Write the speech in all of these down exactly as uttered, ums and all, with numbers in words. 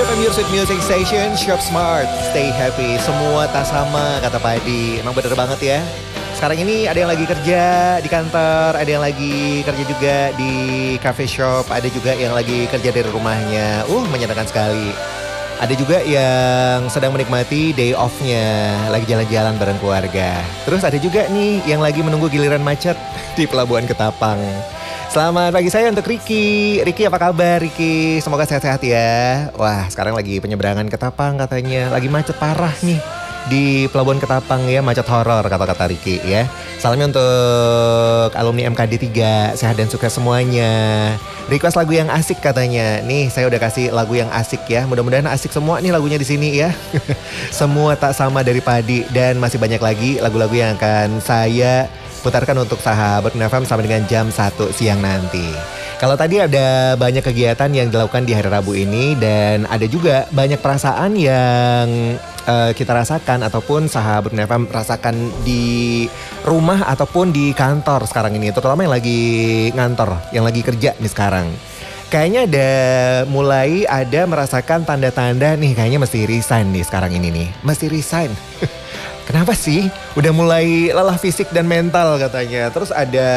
F M Your Sweet Music Station, Shop Smart, Stay Happy. Semua tak sama kata Padi. Emang bener banget ya. Sekarang ini ada yang lagi kerja di kantor, ada yang lagi kerja juga di cafe shop, ada juga yang lagi kerja dari rumahnya. Uh, menyenangkan sekali. Ada juga yang sedang menikmati day off-nya, lagi jalan-jalan bareng keluarga. Terus ada juga nih yang lagi menunggu giliran macet di Pelabuhan Ketapang. Selamat pagi saya untuk Ricky. Ricky apa kabar Ricky? Semoga sehat-sehat ya. Wah sekarang lagi penyeberangan Ketapang katanya. Lagi macet parah nih di Pelabuhan Ketapang ya. Macet horor kata-kata Ricky ya. Salamnya untuk alumni M K D tiga. Sehat dan sukses semuanya. Request lagu yang asik katanya. Nih saya udah kasih lagu yang asik ya. Mudah-mudahan asik semua nih lagunya di sini ya. Semua tak sama dari Padi. Dan masih banyak lagi lagu-lagu yang akan saya putarkan untuk sahabat F M sampai dengan jam satu siang nanti. Kalau tadi ada banyak kegiatan yang dilakukan di hari Rabu ini dan ada juga banyak perasaan yang uh, kita rasakan ataupun sahabat F M rasakan di rumah ataupun di kantor sekarang ini. Terutama yang lagi ngantor, yang lagi kerja nih sekarang. Kayaknya ada mulai ada merasakan tanda-tanda nih kayaknya mesti resign nih sekarang ini nih. Mesti resign. Kenapa sih? Udah mulai lelah fisik dan mental katanya. Terus ada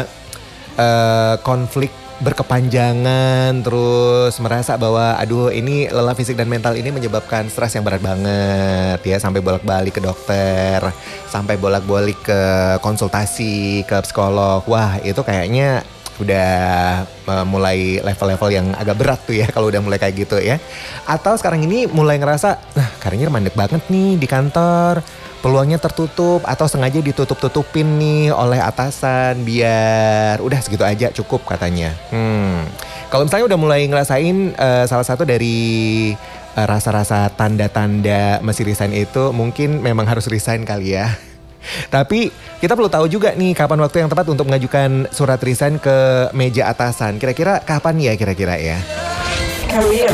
uh, konflik berkepanjangan. Terus merasa bahwa aduh ini lelah fisik dan mental ini menyebabkan stres yang berat banget ya. Sampai bolak-balik ke dokter. Sampai bolak-balik ke konsultasi ke psikolog. Wah itu kayaknya udah uh, mulai level-level yang agak berat tuh ya kalau udah mulai kayak gitu ya. Atau sekarang ini mulai ngerasa, nah karirnya mandek banget nih di kantor, peluangnya tertutup atau sengaja ditutup-tutupin nih oleh atasan biar udah segitu aja cukup katanya. Hmm. Kalau misalnya udah mulai ngerasain uh, salah satu dari uh, rasa-rasa tanda-tanda mesti resign itu mungkin memang harus resign kali ya. Tapi kita perlu tahu juga nih kapan waktu yang tepat untuk mengajukan surat resign ke meja atasan. Kira-kira kapan ya kira-kira ya? Career.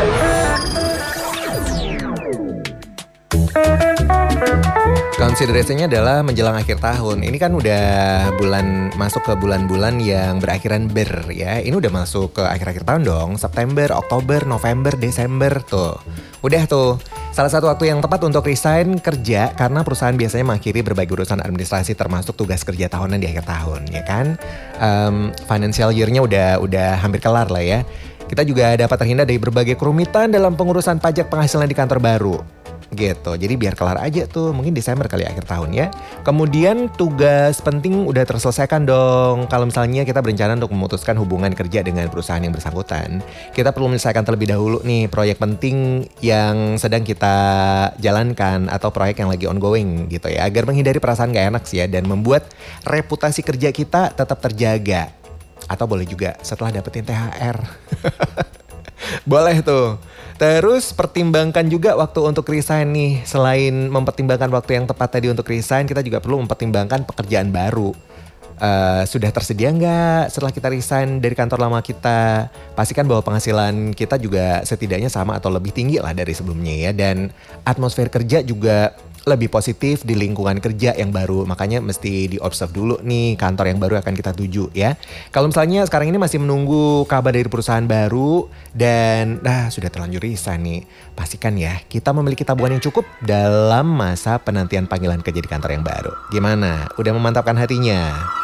Konsiderasinya adalah menjelang akhir tahun. Ini kan udah bulan masuk ke bulan-bulan yang berakhiran ber ya. Ini udah masuk ke akhir-akhir tahun dong. September, Oktober, November, Desember tuh. Udah tuh. Salah satu waktu yang tepat untuk resign kerja karena perusahaan biasanya mengakhiri berbagai urusan administrasi termasuk tugas kerja tahunan di akhir tahun ya kan. Um, financial year-nya udah udah hampir kelar lah ya. Kita juga dapat terhindar dari berbagai kerumitan dalam pengurusan pajak penghasilan di kantor baru. Gitu, jadi biar kelar aja tuh, mungkin Desember kali akhir tahun ya. Kemudian tugas penting udah terselesaikan dong. Kalau misalnya kita berencana untuk memutuskan hubungan kerja dengan perusahaan yang bersangkutan, kita perlu menyelesaikan terlebih dahulu nih proyek penting yang sedang kita jalankan atau proyek yang lagi ongoing gitu ya. Agar menghindari perasaan gak enak sih ya dan membuat reputasi kerja kita tetap terjaga. Atau boleh juga setelah dapetin T H R. Boleh tuh. Terus pertimbangkan juga waktu untuk resign nih. Selain mempertimbangkan waktu yang tepat tadi untuk resign, kita juga perlu mempertimbangkan pekerjaan baru. Uh, sudah tersedia nggak setelah kita resign dari kantor lama kita? Pastikan bahwa penghasilan kita juga setidaknya sama atau lebih tinggi lah dari sebelumnya ya. Dan atmosfer kerja juga lebih positif di lingkungan kerja yang baru. Makanya mesti di-observe dulu nih kantor yang baru akan kita tuju ya. Kalau misalnya sekarang ini masih menunggu kabar dari perusahaan baru dan nah, sudah terlanjur resign nih. Pastikan ya kita memiliki tabungan yang cukup dalam masa penantian panggilan kerja di kantor yang baru. Gimana? Udah memantapkan hatinya?